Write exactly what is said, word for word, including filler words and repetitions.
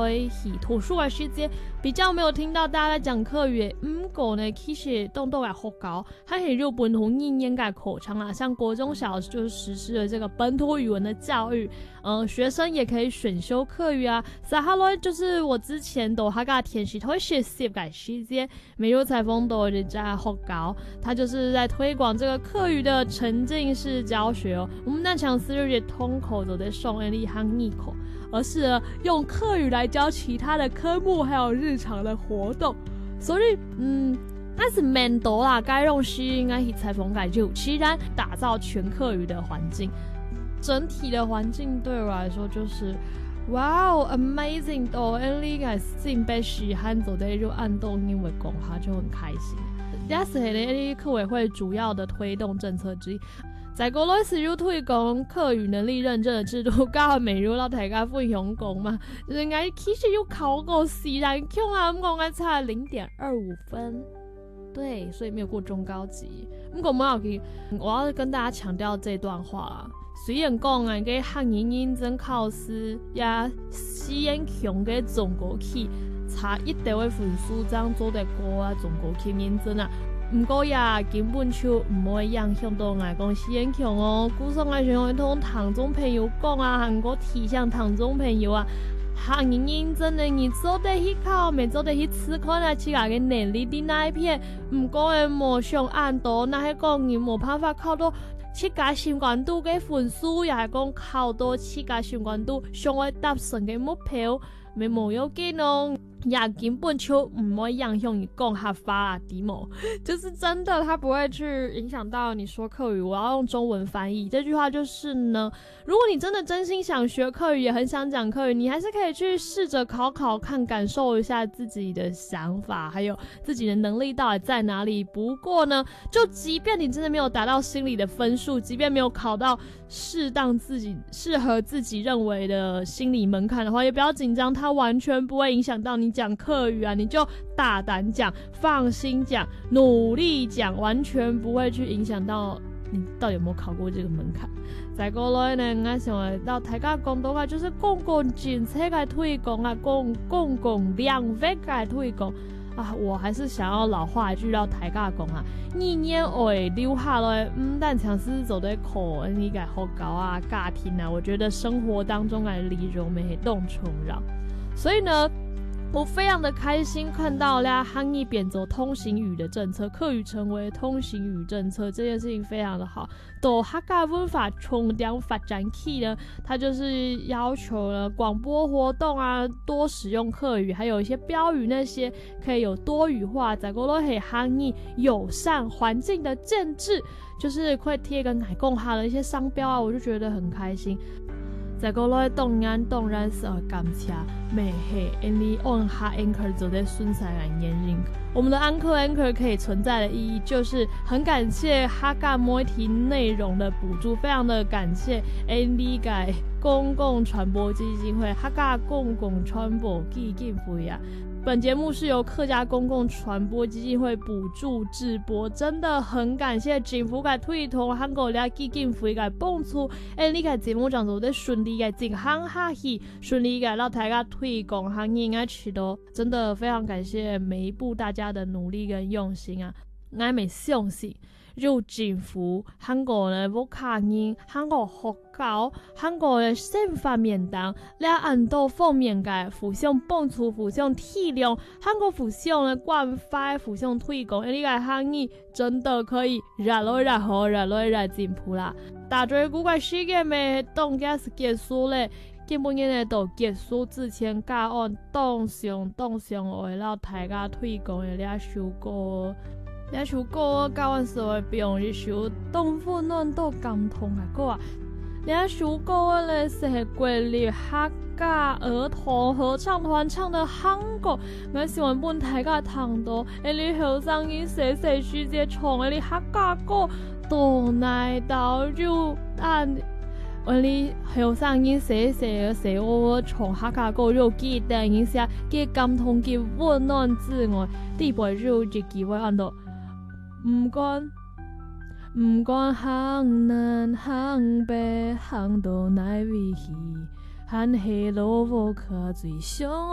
来是图书的时间，比较没有听到大家在讲客语的。不过呢，其实动动来学校，还是日本土语言改口腔啊，像国中小就是实施了这个本土语文的教育，嗯，学生也可以选修客语啊。撒哈罗就是我之前都哈个填习会学习改时间，每日采访都在学校，他就是在推广这个客语的沉浸式教学哦。我们那场四日节通口都在送一粒汉语口，而是用客语来教其他的科目还有日常的活动。所以嗯那是蛮多啦，该用吸应该去采访改就其然打造全客语的环境。整体的环境对我来说就是哇哦 amazing 到你个新北市汉走的就按动因为讲他就很开心。这是你客委会主要的推动政策之一。在国内是要推广客语能力认证的制度，教每日到大家分享讲嘛，应该其实有考过四人强啦，不过我差零点二五分，对，所以没有过中高级。不过我要我要跟大家强调这段话啦。虽然讲啊，个汉语认证考试也四人强个中国去差一定的分数，这样做得过啊中国去认证啊。不过也根本就唔会影响到我讲四人强哦。古上我想会同唐中朋友讲啊，韩国提向唐中朋友啊，汉语认证的你做得去考，没做得去思考啊，自家的能力的那一片。不过诶，无上按到，那系讲你冇办法考到七家相关度嘅分数，也系讲考到七家相关度，上会达成嘅目标，咪冇要紧哦。也根本就唔会影响你讲合法啊，题目就是真的，它不会去影响到你说客语。我要用中文翻译这句话就是呢，如果你真的真心想学客语，也很想讲客语，你还是可以去试着考考看，感受一下自己的想法，还有自己的能力到底在哪里。不过呢，就即便你真的没有达到心理的分数，即便没有考到适当自己适合自己认为的心理门槛的话，也不要紧张，它完全不会影响到你讲客语啊，你就大胆讲，放心讲，努力讲，完全不会去影响到你到底有没有考过这个门槛。在国内呢，我想到大家讲到的就是公共政策的推广啊，公公共领域的推广啊，我还是想要老话一句到大家讲啊，一年会留下来，嗯，但尝试走在口，你该好高啊，家庭啊，我觉得生活当中的理容没动冲扰，所以呢。我非常的开心看到啦，汉语变走通行语的政策，客语成为通行语政策，这件事情非常的好。到客家文化重点发展起呢，它就是要求了广播活动啊多使用客语，还有一些标语那些可以有多语化，在国内汉语友善环境的建制，就是会贴跟海共哈的一些商标啊，我就觉得很开心。在国内当然当然是要感谢美黑，因为按下 anchor 就在顺采来言人。我们的安科 anchor 可以存在的意义，就是很感谢哈嘎媒体内容的补助，非常的感谢 N D 改公共传播基金会哈嘎公共传播基金会啊。本节目是由客家公共传播基金会补助制播，真的很感谢政府嘅推动，韩国嘅基金会嘅帮助，诶，呢個節目將做得順利嘅進行下去，順利嘅讓大家推廣行業嘅渠道，真的非常感謝每一步大家的努力跟用心啊！我咪相信。由政府、韩国的武卡人、韩国學校、韓國的憲法面當，你按到方面嘅互相幫助、互相體諒，韓國互相的關懷、互相推廣，呢個行業真的可以越來越好、越來越進步啦！大最古怪事件咪當家是結束咧，基本嘅呢都結束之前，教案當上當上為了大家推廣嘅呢首歌。呢首歌教完時會變一首當溫暖到感動嘅歌啊！呢首歌咧是國立客家兒童合唱團唱的韓國，我希望本大家聽到，你後生嘅細細書節唱嘅客家歌，到來到就按，你後生嘅細細嘅細我唱客家歌，就記得一下，嘅感動嘅溫暖之外，第八就一機會按到。唔管唔管行南行北行到哪位去，喊黑羅我可最想